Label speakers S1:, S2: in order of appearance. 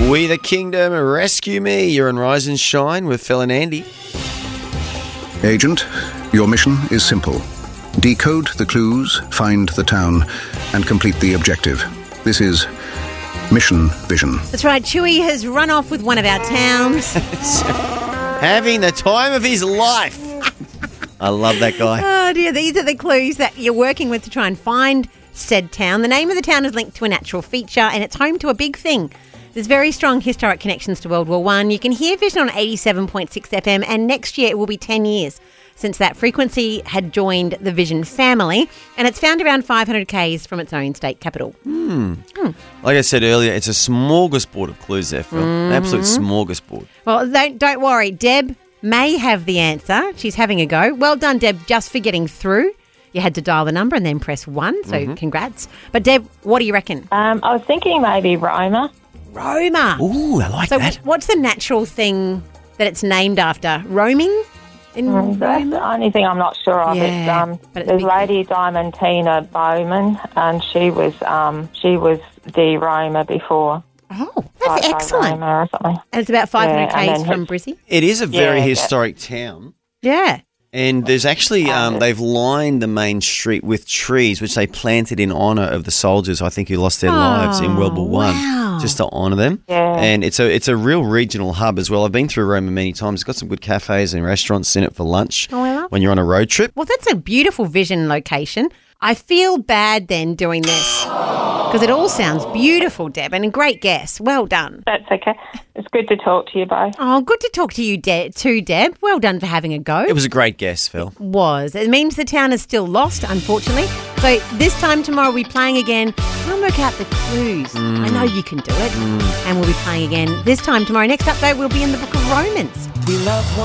S1: We the Kingdom, Rescue Me. You're on Rise and Shine with Phil and Andy.
S2: Agent, your mission is simple. Decode the clues, find the town, and complete the objective. This is Mission Vision.
S3: That's right, Chewie has run off with one of our towns.
S1: Having the time of his life. I love that guy.
S3: Oh dear, these are the clues that you're working with to try and find said town. The name of the town is linked to a natural feature and it's home to a big thing. There's very strong historic connections to World War I. You can hear Vision on 87.6 FM and next year it will be 10 years since that frequency had joined the Vision family, and it's found around 500 k's from its own state capital.
S1: Like I said earlier, it's a smorgasbord of clues there, Phil. An absolute smorgasbord.
S3: Well, don't worry, Deb may have the answer. She's having a go. Well done, Deb, just for getting through. You had to dial the number and then press 1, so congrats. But Deb, what do you reckon?
S4: I was thinking maybe Roma.
S3: Roma.
S1: Ooh, I like
S3: So
S1: that.
S3: what's the natural thing that it's named after? Roaming? In
S4: That's the
S3: Roma?
S4: only thing I'm not sure of.
S3: Yeah, but it's
S4: There's
S3: big.
S4: Lady Diamantina Bowman, and she was the Roma before.
S3: Oh, that's
S4: By
S3: excellent.
S4: Roma or something.
S3: And it's about 500
S4: Yeah, and
S3: k's
S4: then
S3: from
S4: his-
S3: Brizzy?
S1: It is a very
S4: Yeah, yeah.
S1: historic town.
S3: Yeah.
S1: And there's actually, they've lined the main street with trees, which they planted in honour of the soldiers, I think, who lost their lives in World War
S3: wow.
S1: One, just to honour them.
S4: Yeah.
S1: And it's a real regional hub as well. I've been through Roma many times. It's got some good cafes and restaurants in it for lunch
S3: Oh, I love
S1: when you're on a road trip.
S3: Well, that's a beautiful Vision location. I feel bad then doing this because it all sounds beautiful, Deb, and a great guess. Well done.
S4: That's okay. It's good to talk to you both.
S3: Oh, good to talk to you, too, Deb. Well done for having a go.
S1: It was a great guess, Phil.
S3: It means the town is still lost, unfortunately. So this time tomorrow we'll be playing again. Try and work out the clues. I know you can do it. And we'll be playing again this time tomorrow. Next update, we'll be in the Book of Romans.
S5: We love one.